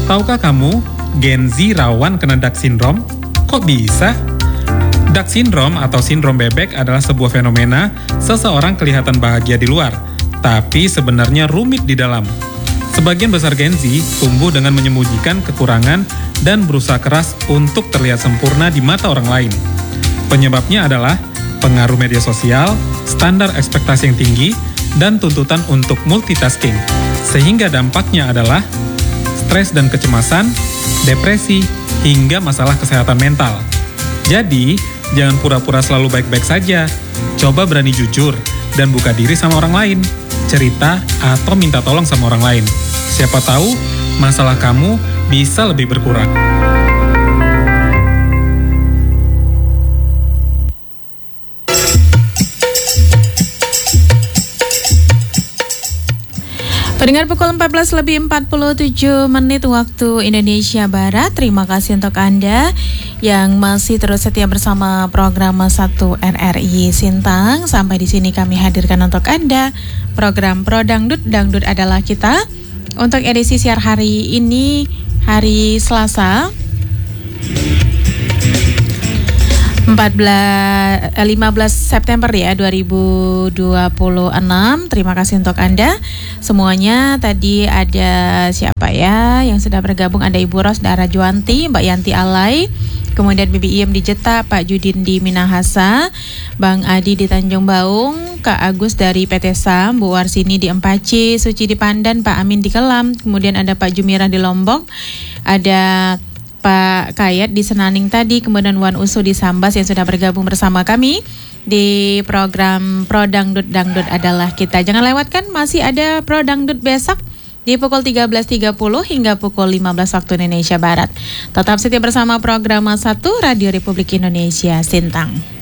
Tahukah kamu, Gen Z rawan kena Duck Syndrome? Kok bisa? Duck Syndrome atau sindrom bebek adalah sebuah fenomena seseorang kelihatan bahagia di luar, tapi sebenarnya rumit di dalam. Sebagian besar Gen Z tumbuh dengan menyembunyikan kekurangan dan berusaha keras untuk terlihat sempurna di mata orang lain. Penyebabnya adalah pengaruh media sosial, standar ekspektasi yang tinggi, dan tuntutan untuk multitasking. Sehingga dampaknya adalah stres dan kecemasan, depresi, hingga masalah kesehatan mental. Jadi, jangan pura-pura selalu baik-baik saja. Coba berani jujur dan buka diri sama orang lain. Cerita atau minta tolong sama orang lain. Siapa tahu masalah kamu bisa lebih berkurang. Pendengar, pukul 14:47 waktu Indonesia Barat. Terima kasih untuk Anda yang masih terus setia bersama program 1 RRI Sintang. Sampai di sini kami hadirkan untuk Anda program Pro Dangdut, Dangdut adalah kita. Untuk edisi siar hari ini, hari Selasa 15 September ya 2026. Terima kasih untuk Anda semuanya. Tadi ada siapa ya yang sudah bergabung? Ada Ibu Rosdara Juanti, Mbak Yanti Alay, kemudian Bibi Iem di Jeta, Pak Judin di Minahasa, Bang Adi di Tanjung Baung, Kak Agus dari PT SAM, Bu Warsini di Empaci, Suci di Pandan, Pak Amin di Kelam, kemudian ada Pak Jumira di Lombok, ada Pak Kayat di Senaning tadi, kemudian Wan Usu di Sambas yang sudah bergabung bersama kami di program Pro Dangdut, Dangdut adalah kita. Jangan lewatkan, masih ada Pro Dangdut besok di pukul 13.30 hingga pukul 15 waktu Indonesia Barat. Tetap setia bersama program 1 Radio Republik Indonesia Sintang.